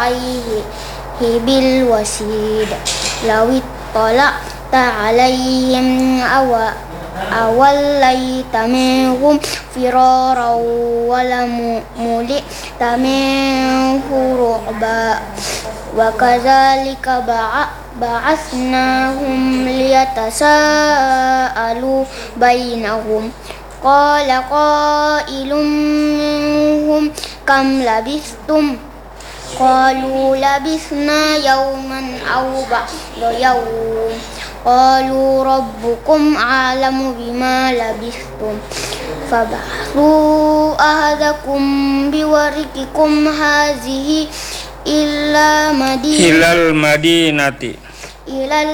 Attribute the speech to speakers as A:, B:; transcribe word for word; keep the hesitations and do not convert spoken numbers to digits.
A: عليه بالوسيد لو اطلعت عليهم أو أوليت منهم فرارا ولملئت منه رعبا وكذلك بعثناهم ليتساءلوا بينهم قال قائل منهم كم لبثتم قالوا لبثنا يوما أو بعض يوم قالوا ربكم أعلم بما لبثتم فابعثوا أحدكم بورقكم هذه إلى المدينة